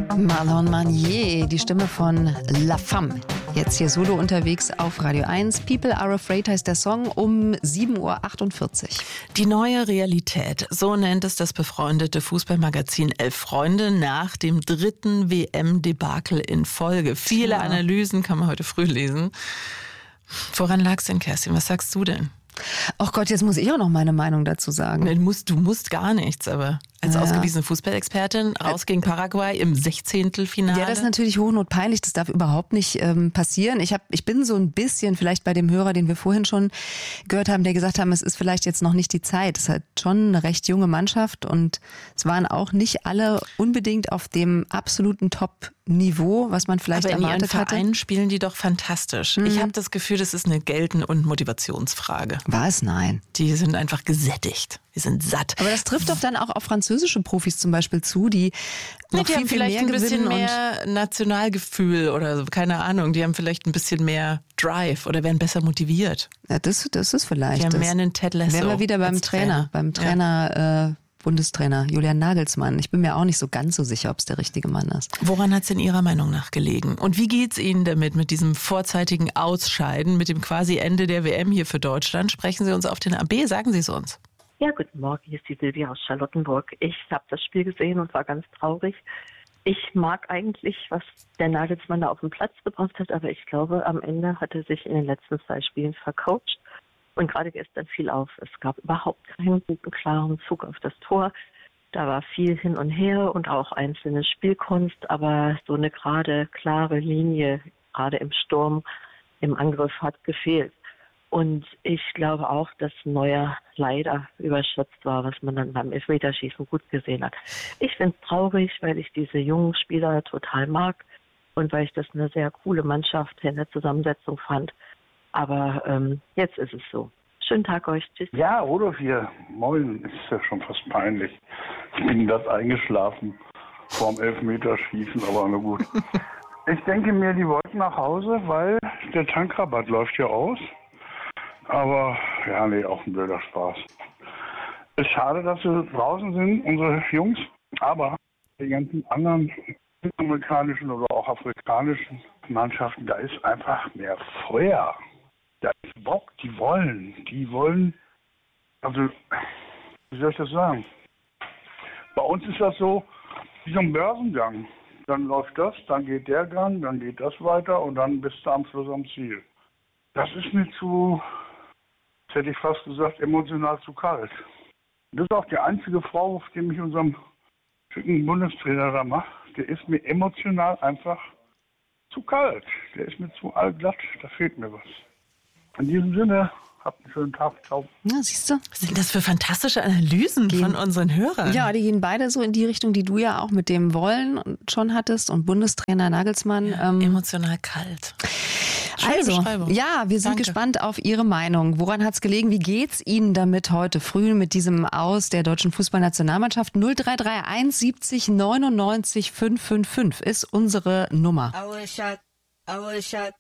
Marlon Manier, die Stimme von La Femme. Jetzt hier solo unterwegs auf Radio 1. People Are Afraid heißt der Song um 7.48 Uhr. Die neue Realität, so nennt es das befreundete Fußballmagazin Elf Freunde nach dem 3. WM-Debakel in Folge. Viele Analysen kann man heute früh lesen. Woran lag's denn, Kerstin? Was sagst du denn? Ach Gott, jetzt muss ich auch noch meine Meinung dazu sagen. Du musst gar nichts, aber als ausgewiesene Fußballexpertin raus gegen Paraguay im 16. Ja, das ist natürlich hochnotpeinlich. Das darf überhaupt nicht passieren. Ich bin so ein bisschen vielleicht bei dem Hörer, den wir vorhin schon gehört haben, der gesagt haben, es ist vielleicht jetzt noch nicht die Zeit. Es ist halt schon eine recht junge Mannschaft und es waren auch nicht alle unbedingt auf dem absoluten Top-Niveau, was man vielleicht erwartet hatte. Aber in ihren Vereinen spielen die doch fantastisch. Ich habe das Gefühl, das ist eine Gelten- und Motivationsfrage. Was? Nein. Die sind einfach gesättigt. Die sind satt. Aber das trifft doch dann auch auf französische Profis zum Beispiel zu, die noch die haben viel vielleicht mehr ein bisschen gewinnen mehr Nationalgefühl oder so, keine Ahnung. Die haben vielleicht ein bisschen mehr Drive oder werden besser motiviert. Ja, das ist vielleicht. Die haben mehr einen Ted Lasso. Wären wir wieder beim Trainer, Bundestrainer Julian Nagelsmann. Ich bin mir auch nicht so ganz so sicher, ob es der richtige Mann ist. Woran hat es in Ihrer Meinung nach gelegen? Und wie geht's Ihnen damit, mit diesem vorzeitigen Ausscheiden, mit dem quasi Ende der WM hier für Deutschland? Sprechen Sie uns auf den AB, sagen Sie es uns. Ja, guten Morgen, hier ist die Silvia aus Charlottenburg. Ich habe das Spiel gesehen und war ganz traurig. Ich mag eigentlich, was der Nagelsmann da auf den Platz gebracht hat, aber ich glaube, am Ende hat er sich in den letzten 2 Spielen vercoacht. Und gerade gestern fiel auf, es gab überhaupt keinen guten, klaren Zug auf das Tor. Da war viel hin und her und auch einzelne Spielkunst, aber so eine klare Linie, gerade im Sturm, im Angriff hat gefehlt. Und ich glaube auch, dass Neuer leider überschätzt war, was man dann beim Elfmeterschießen gut gesehen hat. Ich finde es traurig, weil ich diese jungen Spieler total mag und weil ich das eine sehr coole Mannschaft in der Zusammensetzung fand. Aber jetzt ist es so. Schönen Tag euch. Tschüss. Ja, Rudolf hier. Moin. Ist ja schon fast peinlich. Ich bin das eingeschlafen vorm Elfmeterschießen, aber na gut. Ich denke mir, die wollten nach Hause, weil der Tankrabatt läuft ja aus. Aber, ja, nee, auch ein blöder Spaß. Ist schade, dass sie draußen sind, unsere Jungs. Aber die ganzen anderen amerikanischen oder auch afrikanischen Mannschaften, da ist einfach mehr Feuer. Da ist Bock, die wollen, also, wie soll ich das sagen? Bei uns ist das so, wie so ein Börsengang. Dann läuft das, dann geht der Gang, dann geht das weiter und dann bist du am Schluss am Ziel. Das ist mir zu, jetzt hätte ich fast gesagt, emotional zu kalt. Das ist auch der einzige Vorwurf, den ich unserem schicken Bundestrainer da mache. Der ist mir emotional einfach zu kalt. Der ist mir zu allglatt, da fehlt mir was. In diesem Sinne, habt einen schönen Tag. Ciao. Ja, siehst du? Was sind das für fantastische Analysen von unseren Hörern? Ja, die gehen beide so in die Richtung, die du ja auch mit dem Wollen schon hattest und Bundestrainer Nagelsmann. Ja, emotional kalt. Also, ja, wir sind gespannt auf Ihre Meinung. Woran hat es gelegen? Wie geht's Ihnen damit heute früh mit diesem Aus der deutschen Fußballnationalmannschaft? 0331 70 99 555 ist unsere Nummer. I was shot.